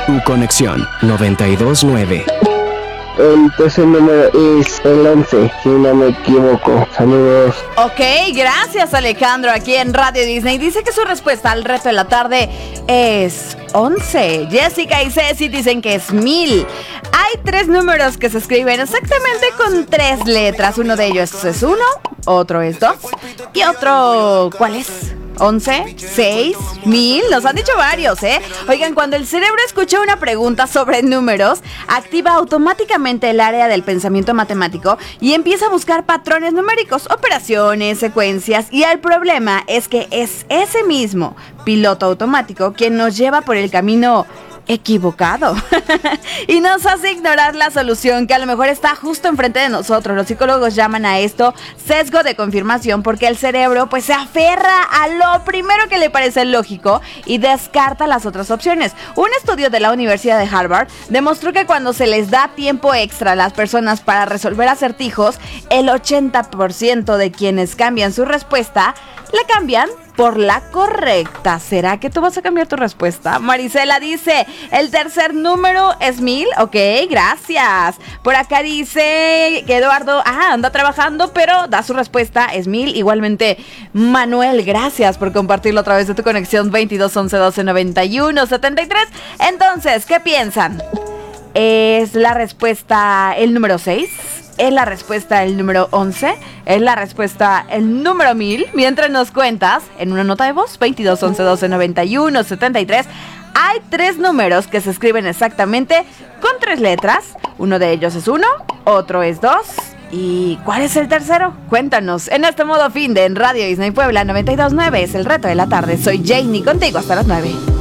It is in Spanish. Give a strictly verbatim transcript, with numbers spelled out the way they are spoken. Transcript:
Tu conexión noventa y dos nueve. El tercer número es el once, si no me equivoco. Saludos. Ok, gracias Alejandro, aquí en Radio Disney. Dice que su respuesta al reto de la tarde es once. Jessica y Ceci dicen que es mil. Hay tres números que se escriben exactamente con tres letras. Uno de ellos es uno, otro es dos y otro, ¿cuál es? once, seis, mil, nos han dicho varios, ¿eh? Oigan, cuando el cerebro escucha una pregunta sobre números, activa automáticamente el área del pensamiento matemático y empieza a buscar patrones numéricos, operaciones, secuencias, y el problema es que es ese mismo piloto automático quien nos lleva por el camino equivocado y nos hace ignorar la solución que a lo mejor está justo enfrente de nosotros. Los psicólogos llaman a esto sesgo de confirmación, porque el cerebro pues se aferra a lo primero que le parece lógico y descarta las otras opciones. Un estudio de la Universidad de Harvard demostró que cuando se les da tiempo extra a las personas para resolver acertijos, el ochenta por ciento de quienes cambian su respuesta la cambian por la correcta. ¿Será que tú vas a cambiar tu respuesta? Marisela dice, el tercer número es mil. Ok, gracias. Por acá dice que Eduardo, ah, anda trabajando, pero da su respuesta, es mil. Igualmente, Manuel, gracias por compartirlo a través de tu conexión veintidós once doce noventa y uno setenta y tres. Entonces, ¿qué piensan? ¿Es la respuesta el número seis? ¿Es la respuesta el número once? ¿Es la respuesta el número mil? Mientras nos cuentas en una nota de voz, veintidós once doce noventa y uno setenta y tres. Hay tres números que se escriben exactamente con tres letras. Uno de ellos es uno, otro es dos. ¿Y cuál es el tercero? Cuéntanos en este modo fin de en Radio Disney Puebla noventa y dos nueve. Es el reto de la tarde. Soy Janie, contigo hasta las nueve.